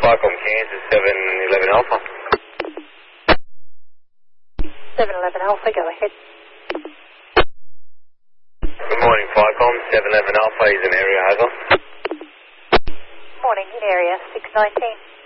Falcom, Kansas, 711 Alpha. 711 Alpha, go ahead. Good morning, Falcom, 711 Alpha is in area, over. Morning, in area, 619.